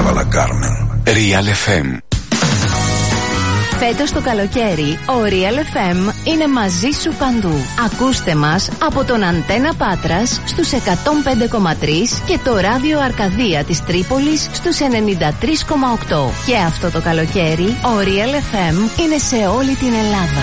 la Carmen. Real FM. Φέτος το καλοκαίρι, ο Real FM είναι μαζί σου παντού. Ακούστε μας από τον Αντένα Πάτρας στους 105,3 και το ράδιο Αρκαδία της Τρίπολης στους 93,8. Και αυτό το καλοκαίρι, ο Real FM είναι σε όλη την Ελλάδα.